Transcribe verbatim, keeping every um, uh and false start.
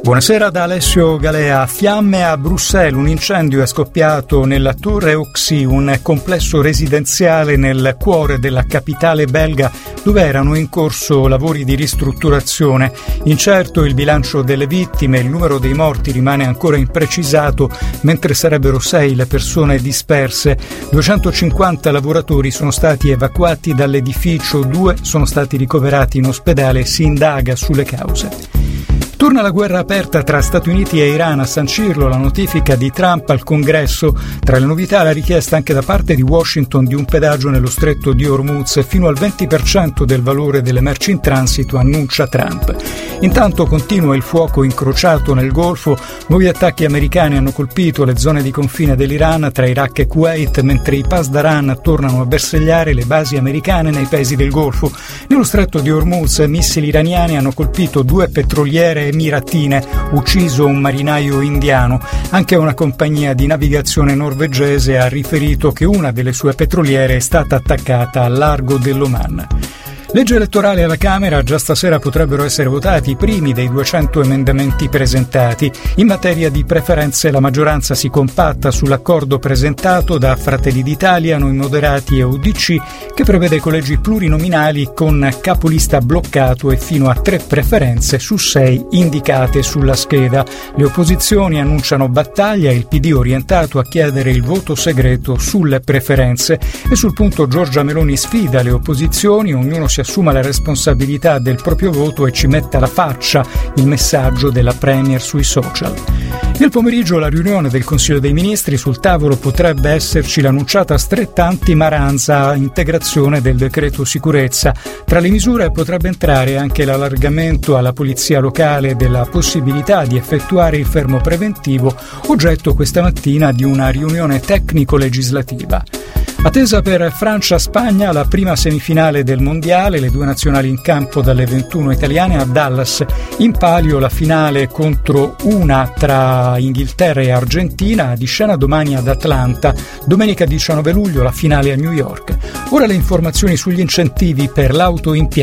Buonasera da Alessio Galea. Fiamme a Bruxelles, un incendio è scoppiato nella Torre Auxy, un complesso residenziale nel cuore della capitale belga, dove erano in corso lavori di ristrutturazione. Incerto il bilancio delle vittime, il numero dei morti rimane ancora imprecisato, mentre sarebbero sei le persone disperse. duecentocinquanta lavoratori sono stati evacuati dall'edificio, due sono stati ricoverati in ospedale e si indaga sulle cause. Torna la guerra aperta tra Stati Uniti e Iran, a sancirlo la notifica di Trump al Congresso. Tra le novità la richiesta anche da parte di Washington di un pedaggio nello stretto di Hormuz fino al venti per cento del valore delle merci in transito, annuncia Trump. Intanto continua il fuoco incrociato nel Golfo. Nuovi attacchi americani hanno colpito le zone di confine dell'Iran tra Iraq e Kuwait, mentre i Pasdaran tornano a bersagliare le basi americane nei paesi del Golfo. Nello stretto di Hormuz missili iraniani hanno colpito due petroliere emiratine, ucciso un marinaio indiano. Anche una compagnia di navigazione norvegese ha riferito che una delle sue petroliere è stata attaccata al largo dell'Oman. Legge elettorale alla Camera, già stasera potrebbero essere votati i primi dei duecento emendamenti presentati. In materia di preferenze la maggioranza si compatta sull'accordo presentato da Fratelli d'Italia, Noi Moderati e U D C, che prevede collegi plurinominali con capolista bloccato e fino a tre preferenze su sei indicate sulla scheda. Le opposizioni annunciano battaglia e il P D orientato a chiedere il voto segreto sulle preferenze. E sul punto Giorgia Meloni sfida le opposizioni, ognuno si assuma la responsabilità del proprio voto e ci metta la faccia, il messaggio della Premier sui social. Nel pomeriggio la riunione del Consiglio dei Ministri, sul tavolo potrebbe esserci l'annunciata stretta anti-Maranza, integrazione del decreto sicurezza. Tra le misure potrebbe entrare anche l'allargamento alla polizia locale della possibilità di effettuare il fermo preventivo, oggetto questa mattina di una riunione tecnico-legislativa. Attesa per Francia-Spagna la prima semifinale del Mondiale, le due nazionali in campo dalle ventuno italiane a Dallas. In palio la finale contro una tra Inghilterra e Argentina, di scena domani ad Atlanta. Domenica diciannove luglio la finale a New York. Ora le informazioni sugli incentivi per l'auto in piazza.